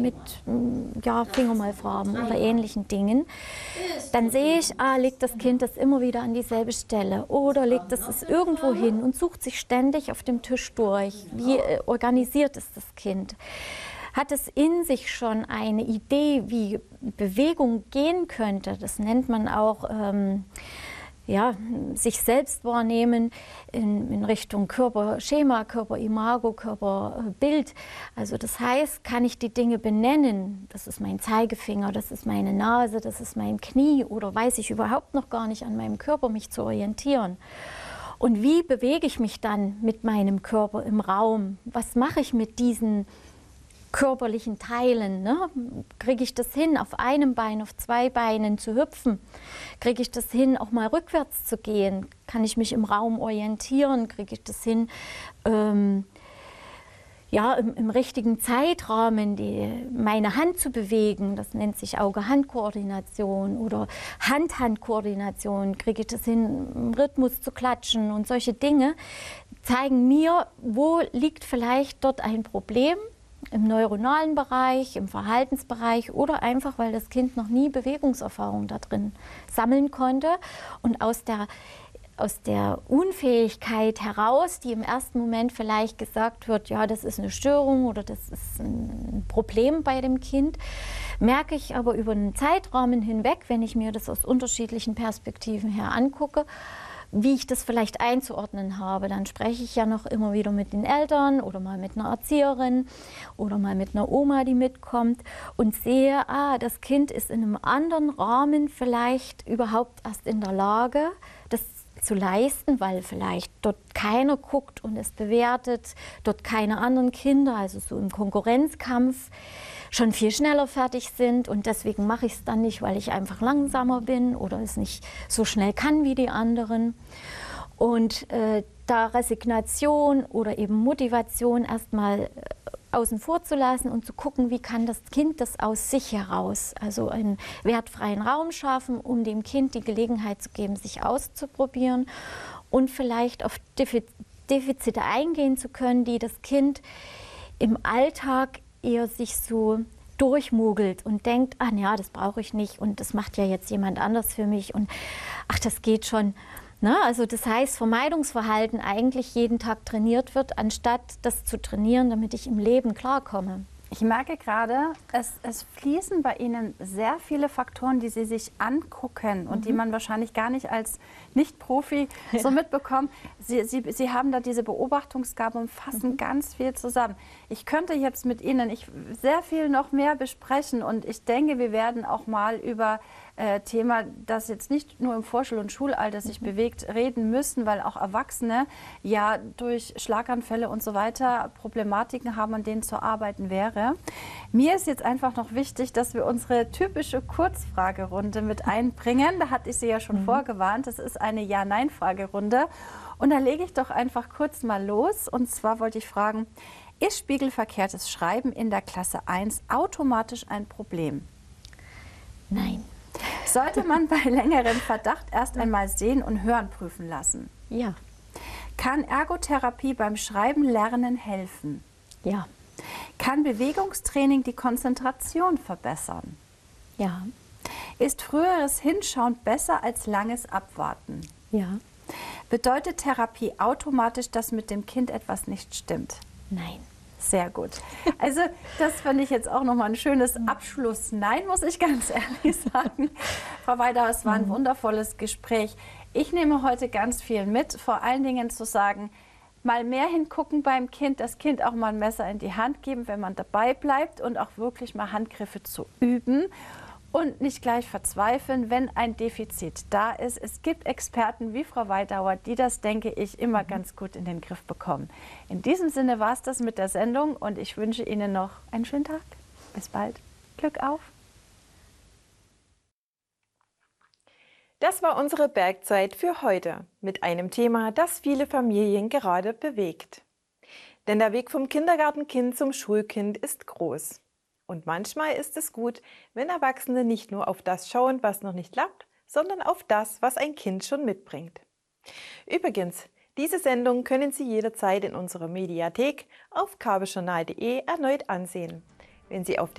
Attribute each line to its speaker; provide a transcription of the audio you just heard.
Speaker 1: mit ja, Fingermalfarben oder ähnlichen Dingen, dann sehe ich, legt das Kind das immer wieder an dieselbe Stelle oder legt es irgendwo hin und sucht sich ständig auf dem Tisch durch. Wie organisiert ist das Kind? Hat es in sich schon eine Idee, wie Bewegung gehen könnte? Das nennt man auch ja, sich selbst wahrnehmen in Richtung Körperschema, Körperimago, Körperbild. Also das heißt, kann ich die Dinge benennen? Das ist mein Zeigefinger, das ist meine Nase, das ist mein Knie, oder weiß ich überhaupt noch gar nicht an meinem Körper, mich zu orientieren? Und wie bewege ich mich dann mit meinem Körper im Raum? Was mache ich mit diesen körperlichen Teilen? Ne? Kriege ich das hin, auf einem Bein, auf zwei Beinen zu hüpfen? Kriege ich das hin, auch mal rückwärts zu gehen? Kann ich mich im Raum orientieren? Kriege ich das hin, ja, im richtigen Zeitrahmen meine Hand zu bewegen? Das nennt sich Auge-Hand-Koordination oder Hand-Hand-Koordination. Kriege ich das hin, im Rhythmus zu klatschen? Und solche Dinge zeigen mir, wo liegt vielleicht dort ein Problem, im neuronalen Bereich, im Verhaltensbereich oder einfach, weil das Kind noch nie Bewegungserfahrung da drin sammeln konnte und aus der Unfähigkeit heraus, die im ersten Moment vielleicht gesagt wird, ja, das ist eine Störung oder das ist ein Problem bei dem Kind, merke ich aber über einen Zeitrahmen hinweg, wenn ich mir das aus unterschiedlichen Perspektiven her angucke, wie ich das vielleicht einzuordnen habe. Dann spreche ich ja noch immer wieder mit den Eltern oder mal mit einer Erzieherin oder mal mit einer Oma, die mitkommt und sehe, das Kind ist in einem anderen Rahmen vielleicht überhaupt erst in der Lage, das zu leisten, weil vielleicht dort keiner guckt und es bewertet, dort keine anderen Kinder, also so im Konkurrenzkampf, schon viel schneller fertig sind und deswegen mache ich es dann nicht, weil ich einfach langsamer bin oder es nicht so schnell kann wie die anderen. Und da Resignation oder eben Motivation erstmal außen vor zu lassen und zu gucken, wie kann das Kind das aus sich heraus, also einen wertfreien Raum schaffen, um dem Kind die Gelegenheit zu geben, sich auszuprobieren und vielleicht auf Defizite eingehen zu können, die das Kind im Alltag eher sich so durchmogelt und denkt, ja, das brauche ich nicht und das macht ja jetzt jemand anders für mich und ach, das geht schon. Ne? Also das heißt, Vermeidungsverhalten eigentlich jeden Tag trainiert wird, anstatt das zu trainieren, damit ich im Leben klarkomme.
Speaker 2: Ich merke gerade, es fließen bei Ihnen sehr viele Faktoren, die Sie sich angucken und die man wahrscheinlich gar nicht als Nicht-Profi so mitbekommt. Sie haben da diese Beobachtungsgabe und fassen ganz viel zusammen. Ich könnte jetzt mit Ihnen sehr viel noch mehr besprechen und ich denke, wir werden auch mal über Thema, das jetzt nicht nur im Vorschul- und Schulalter sich bewegt, reden müssen, weil auch Erwachsene ja durch Schlaganfälle und so weiter Problematiken haben, an denen zu arbeiten wäre. Mir ist jetzt einfach noch wichtig, dass wir unsere typische Kurzfragerunde mit einbringen. Da hatte ich Sie ja schon vorgewarnt. Das ist eine Ja-Nein-Fragerunde. Und da lege ich doch einfach kurz mal los. Und zwar wollte ich fragen, ist spiegelverkehrtes Schreiben in der Klasse 1 automatisch ein Problem?
Speaker 1: Nein.
Speaker 2: Sollte man bei längerem Verdacht erst einmal Sehen und Hören prüfen lassen?
Speaker 1: Ja.
Speaker 2: Kann Ergotherapie beim Schreiben lernen helfen?
Speaker 1: Ja.
Speaker 2: Kann Bewegungstraining die Konzentration verbessern?
Speaker 1: Ja.
Speaker 2: Ist früheres Hinschauen besser als langes Abwarten?
Speaker 1: Ja.
Speaker 2: Bedeutet Therapie automatisch, dass mit dem Kind etwas nicht stimmt?
Speaker 1: Nein.
Speaker 2: Sehr gut. Also das fand ich jetzt auch nochmal ein schönes Abschluss. Nein, muss ich ganz ehrlich sagen. Frau Weidauer, es war ein wundervolles Gespräch. Ich nehme heute ganz viel mit, vor allen Dingen zu sagen, mal mehr hingucken beim Kind, das Kind auch mal ein Messer in die Hand geben, wenn man dabei bleibt und auch wirklich mal Handgriffe zu üben. Und nicht gleich verzweifeln, wenn ein Defizit da ist. Es gibt Experten wie Frau Weidauer, die das, denke ich, immer ganz gut in den Griff bekommen. In diesem Sinne war es das mit der Sendung und ich wünsche Ihnen noch einen schönen Tag. Bis bald. Glück auf!
Speaker 3: Das war unsere Bergzeit für heute mit einem Thema, das viele Familien gerade bewegt. Denn der Weg vom Kindergartenkind zum Schulkind ist groß. Und manchmal ist es gut, wenn Erwachsene nicht nur auf das schauen, was noch nicht klappt, sondern auf das, was ein Kind schon mitbringt. Übrigens, diese Sendung können Sie jederzeit in unserer Mediathek auf kabeljournal.de erneut ansehen. Wenn Sie auf